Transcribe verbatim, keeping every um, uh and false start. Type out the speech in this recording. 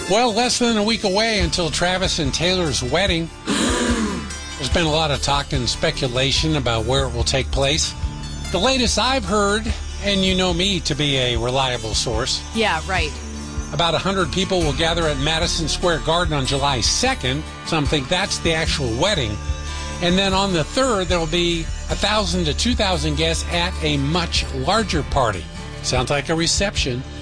Well, less than a week away until Travis and Taylor's wedding. There's been a lot of talk and speculation about where it will take place. The latest I've heard, and you know me to be a reliable source. Yeah, right. About one hundred people will gather at Madison Square Garden on July second. Some think that's the actual wedding. And then on the third, there will be one thousand to two thousand guests at a much larger party. Sounds like a reception.